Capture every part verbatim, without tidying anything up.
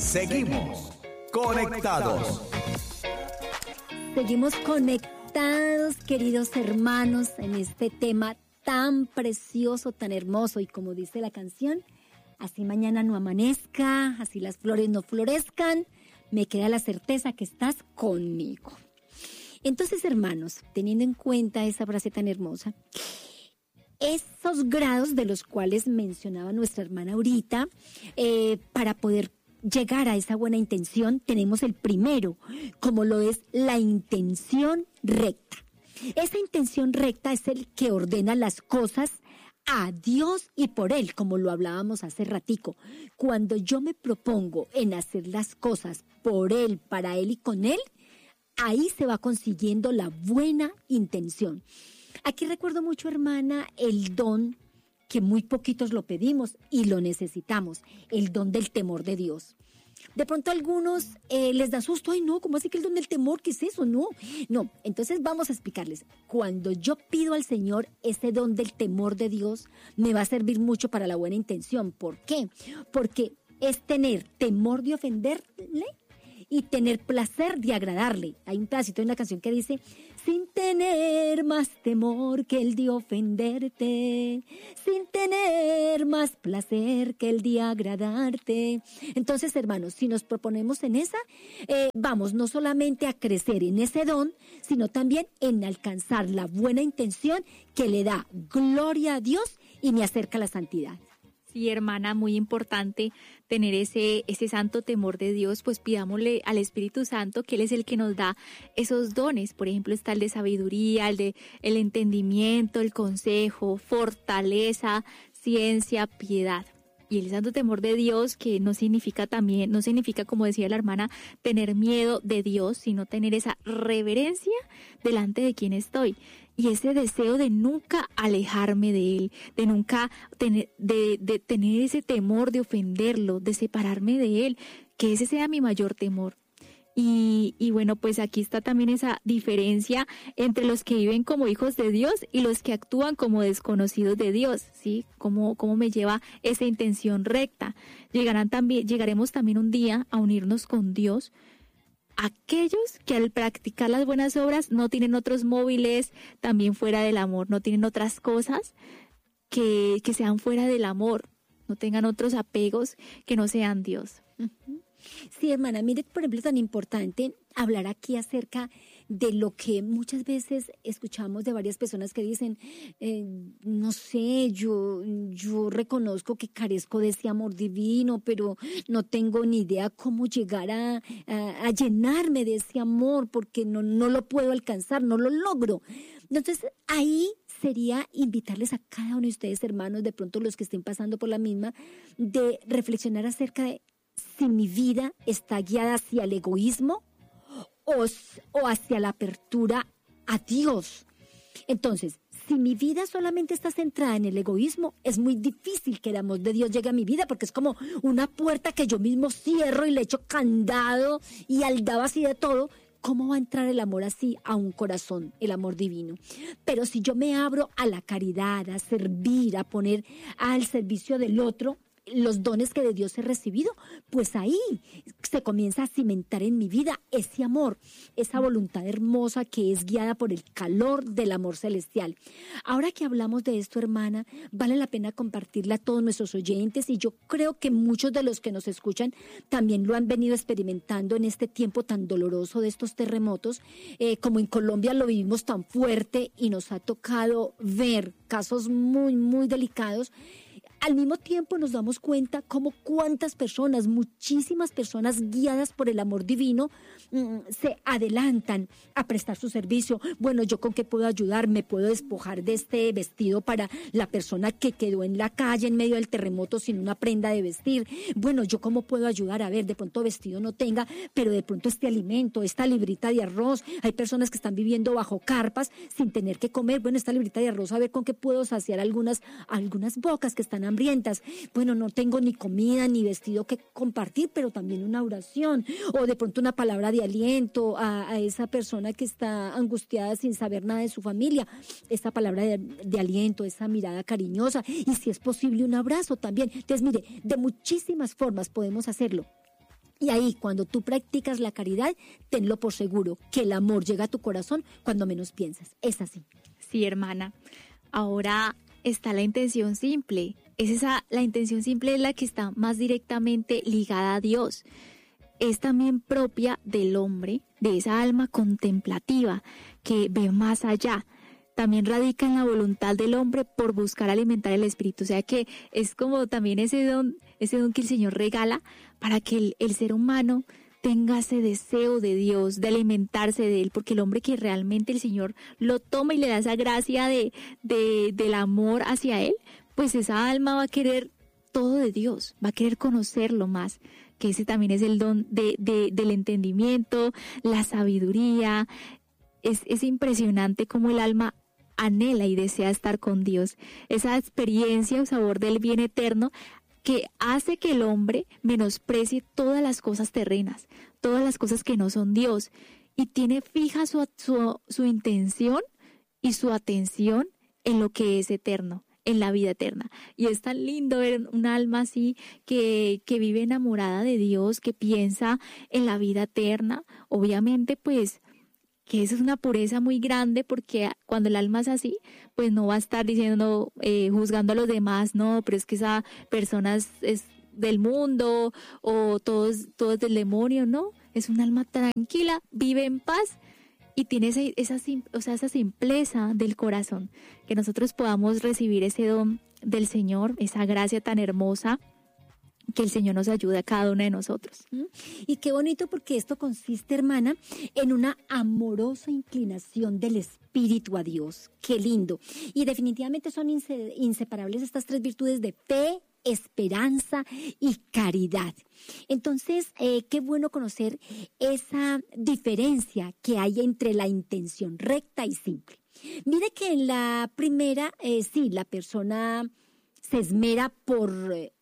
Seguimos conectados. Seguimos conectados, queridos hermanos, en este tema tan precioso, tan hermoso. Y como dice la canción, así mañana no amanezca, así las flores no florezcan, me queda la certeza que estás conmigo. Entonces, hermanos, teniendo en cuenta esa frase tan hermosa, esos grados de los cuales mencionaba nuestra hermana ahorita, eh, para poder llegar a esa buena intención, tenemos el primero, como lo es la intención recta. Esa intención recta es el que ordena las cosas a Dios y por Él, como lo hablábamos hace ratico. Cuando yo me propongo en hacer las cosas por Él, para Él y con Él, ahí se va consiguiendo la buena intención. Aquí recuerdo mucho, hermana, el don que muy poquitos lo pedimos y lo necesitamos, el don del temor de Dios. De pronto a algunos eh, les da susto, ay no, ¿cómo así que el don del temor? ¿Qué es eso? No, no, entonces vamos a explicarles. Cuando yo pido al Señor ese don del temor de Dios, me va a servir mucho para la buena intención. ¿Por qué? Porque es tener temor de ofenderle y tener placer de agradarle. Hay un pedacito de una canción que dice, sin tener más temor que el de ofenderte, sin tener más placer que el de agradarte. Entonces, hermanos, si nos proponemos en esa, eh, vamos no solamente a crecer en ese don, sino también en alcanzar la buena intención que le da gloria a Dios y me acerca a la santidad. Sí, hermana, muy importante tener ese, ese santo temor de Dios, pues pidámosle al Espíritu Santo que Él es el que nos da esos dones. Por ejemplo, está el de sabiduría, el de el entendimiento, el consejo, fortaleza, ciencia, piedad. Y el santo temor de Dios, que no significa también, no significa, como decía la hermana, tener miedo de Dios, sino tener esa reverencia delante de quien estoy. Y ese deseo de nunca alejarme de Él, de nunca tener, de, de tener ese temor de ofenderlo, de separarme de Él, que ese sea mi mayor temor. Y, y bueno, pues aquí está también esa diferencia entre los que viven como hijos de Dios y los que actúan como desconocidos de Dios, ¿sí? Cómo, cómo me lleva esa intención recta. Llegarán también, llegaremos también un día a unirnos con Dios, aquellos que al practicar las buenas obras no tienen otros móviles también fuera del amor, no tienen otras cosas que, que sean fuera del amor, no tengan otros apegos que no sean Dios. Uh-huh. Sí, hermana, mire, por ejemplo, es tan importante hablar aquí acerca de lo que muchas veces escuchamos de varias personas que dicen, eh, no sé, yo, yo reconozco que carezco de ese amor divino, pero no tengo ni idea cómo llegar a, a, a llenarme de ese amor porque no, no lo puedo alcanzar, no lo logro. Entonces, ahí sería invitarles a cada uno de ustedes, hermanos, de pronto los que estén pasando por la misma, de reflexionar acerca de si mi vida está guiada hacia el egoísmo o, o hacia la apertura a Dios. Entonces, si mi vida solamente está centrada en el egoísmo, es muy difícil que el amor de Dios llegue a mi vida, porque es como una puerta que yo mismo cierro y le echo candado y aldaba así de todo. ¿Cómo va a entrar el amor así a un corazón, el amor divino? Pero si yo me abro a la caridad, a servir, a poner al servicio del otro los dones que de Dios he recibido, pues ahí se comienza a cimentar en mi vida ese amor, esa voluntad hermosa que es guiada por el calor del amor celestial. Ahora que hablamos de esto, hermana, vale la pena compartirla a todos nuestros oyentes, y yo creo que muchos de los que nos escuchan también lo han venido experimentando en este tiempo tan doloroso de estos terremotos, eh, como en Colombia lo vivimos tan fuerte y nos ha tocado ver casos muy, muy delicados. Al mismo tiempo nos damos cuenta cómo cuántas personas, muchísimas personas guiadas por el amor divino, mmm, se adelantan a prestar su servicio. Bueno, ¿yo con qué puedo ayudar? ¿Me puedo despojar de este vestido para la persona que quedó en la calle en medio del terremoto sin una prenda de vestir? Bueno, ¿yo cómo puedo ayudar? A ver, de pronto vestido no tenga, pero de pronto este alimento, esta librita de arroz. Hay personas que están viviendo bajo carpas sin tener que comer. Bueno, esta librita de arroz, a ver con qué puedo saciar algunas, algunas bocas que están hambrientas. Bueno, no tengo ni comida ni vestido que compartir, pero también una oración, o de pronto una palabra de aliento a, a esa persona que está angustiada sin saber nada de su familia, esa palabra de, de aliento, esa mirada cariñosa, y si es posible un abrazo también. Entonces, mire, de muchísimas formas podemos hacerlo. Y ahí, cuando tú practicas la caridad, tenlo por seguro, que el amor llega a tu corazón cuando menos piensas. Es así. Sí, hermana. Ahora está la intención simple. Es esa, la intención simple es la que está más directamente ligada a Dios. Es también propia del hombre, de esa alma contemplativa que ve más allá. También radica en la voluntad del hombre por buscar alimentar el espíritu. O sea que es como también ese don, ese don que el Señor regala para que el, el ser humano tenga ese deseo de Dios, de alimentarse de Él, porque el hombre que realmente el Señor lo toma y le da esa gracia de, de, del amor hacia Él, pues esa alma va a querer todo de Dios, va a querer conocerlo más, que ese también es el don de, de, del entendimiento, la sabiduría. Es, es impresionante cómo el alma anhela y desea estar con Dios. Esa experiencia o sabor del bien eterno que hace que el hombre menosprecie todas las cosas terrenas, todas las cosas que no son Dios, y tiene fija su, su, su intención y su atención en lo que es eterno, en la vida eterna. Y es tan lindo ver un alma así que, que vive enamorada de Dios, que piensa en la vida eterna. Obviamente, pues, que eso es una pureza muy grande, porque cuando el alma es así, pues no va a estar diciendo, eh, juzgando a los demás, no, pero es que esa persona es, es del mundo, o todo es, todo es del demonio, no, es un alma tranquila, vive en paz y tiene esa, esa, o sea, esa simpleza del corazón, que nosotros podamos recibir ese don del Señor, esa gracia tan hermosa, que el Señor nos ayude a cada uno de nosotros. Y qué bonito, porque esto consiste, hermana, en una amorosa inclinación del espíritu a Dios. Qué lindo. Y definitivamente son inse- inseparables estas tres virtudes de fe, esperanza y caridad. Entonces, eh, qué bueno conocer esa diferencia que hay entre la intención recta y simple. Mire que en la primera, eh, sí, la persona se esmera por Eh,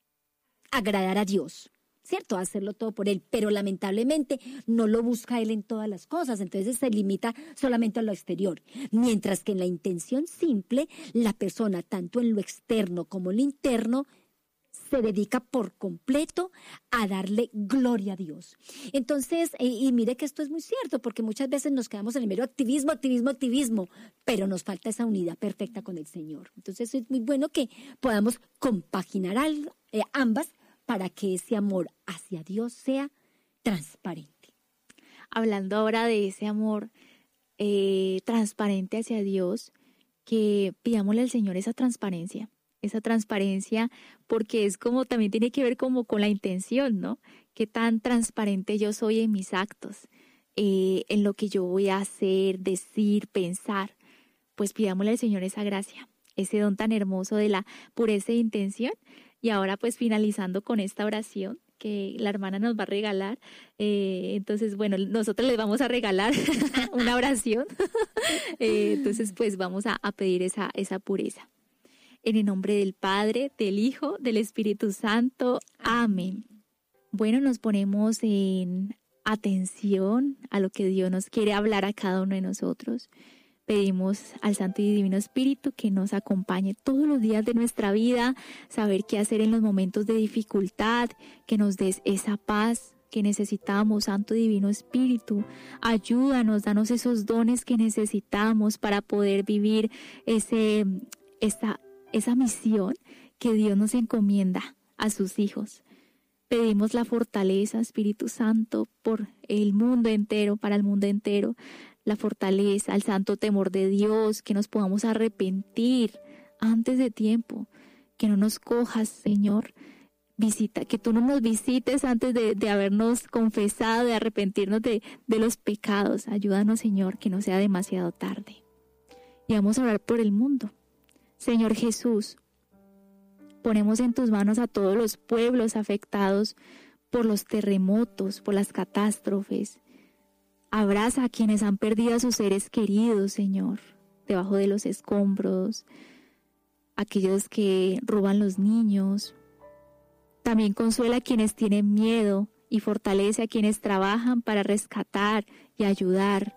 agradar a Dios, ¿cierto? Hacerlo todo por Él, pero lamentablemente no lo busca Él en todas las cosas, entonces se limita solamente a lo exterior. Mientras que en la intención simple, la persona, tanto en lo externo como en lo interno, se dedica por completo a darle gloria a Dios. Entonces, y, y mire que esto es muy cierto, porque muchas veces nos quedamos en el mero activismo, activismo, activismo, pero nos falta esa unidad perfecta con el Señor. Entonces es muy bueno que podamos compaginar al, eh, ambas, para que ese amor hacia Dios sea transparente. Hablando ahora de ese amor eh, transparente hacia Dios, que pidámosle al Señor esa transparencia, esa transparencia, porque es como, también tiene que ver como con la intención, ¿no? Qué tan transparente yo soy en mis actos, eh, en lo que yo voy a hacer, decir, pensar. Pues pidámosle al Señor esa gracia, ese don tan hermoso de la pureza de intención. Y ahora, pues, finalizando con esta oración que la hermana nos va a regalar, eh, entonces, bueno, nosotros les vamos a regalar una oración, eh, entonces, pues, vamos a, a pedir esa, esa pureza. En el nombre del Padre, del Hijo, del Espíritu Santo. Amén. Bueno, nos ponemos en atención a lo que Dios nos quiere hablar a cada uno de nosotros. Pedimos al Santo y Divino Espíritu que nos acompañe todos los días de nuestra vida, saber qué hacer en los momentos de dificultad, que nos des esa paz que necesitamos. Santo y Divino Espíritu, ayúdanos, danos esos dones que necesitamos para poder vivir ese, esa, esa misión que Dios nos encomienda a sus hijos. Pedimos la fortaleza, Espíritu Santo, por el mundo entero, para el mundo entero, la fortaleza, el santo temor de Dios, que nos podamos arrepentir antes de tiempo, que no nos cojas, Señor, visita, que tú no nos visites antes de, de habernos confesado, de arrepentirnos de, de los pecados. Ayúdanos, Señor, que no sea demasiado tarde. Y vamos a orar por el mundo. Señor Jesús, ponemos en tus manos a todos los pueblos afectados por los terremotos, por las catástrofes. Abraza a quienes han perdido a sus seres queridos, Señor, debajo de los escombros, aquellos que roban los niños. También consuela a quienes tienen miedo y fortalece a quienes trabajan para rescatar y ayudar.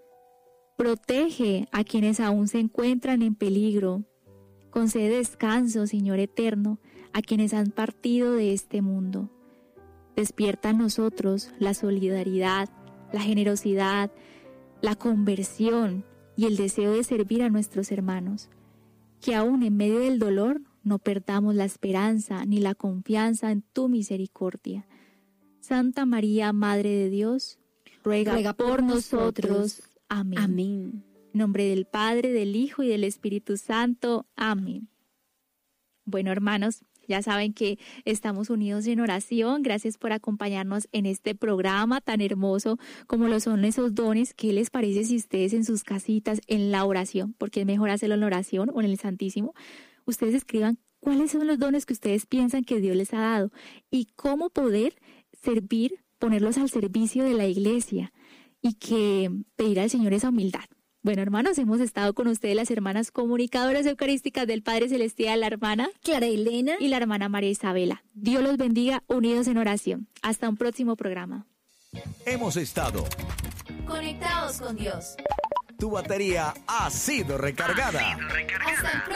Protege a quienes aún se encuentran en peligro. Concede descanso, Señor eterno, a quienes han partido de este mundo. Despierta en nosotros la solidaridad, la generosidad, la conversión y el deseo de servir a nuestros hermanos. Que aún en medio del dolor no perdamos la esperanza ni la confianza en tu misericordia. Santa María, Madre de Dios, ruega, ruega por, por nosotros. nosotros. Amén. Amén. En nombre del Padre, del Hijo y del Espíritu Santo. Amén. Bueno, hermanos, ya saben que estamos unidos en oración. Gracias por acompañarnos en este programa tan hermoso como lo son esos dones. ¿Qué les parece si ustedes en sus casitas, en la oración, porque es mejor hacerlo en la oración o en el Santísimo, ustedes escriban cuáles son los dones que ustedes piensan que Dios les ha dado y cómo poder servir, ponerlos al servicio de la iglesia y que pedir al Señor esa humildad? Bueno, hermanos, hemos estado con ustedes las hermanas comunicadoras eucarísticas del Padre Celestial, la hermana Clara Elena y la hermana María Isabela. Dios los bendiga, unidos en oración. Hasta un próximo programa. Hemos estado conectados con Dios. Tu batería ha sido recargada. Ha sido recargada. Hasta el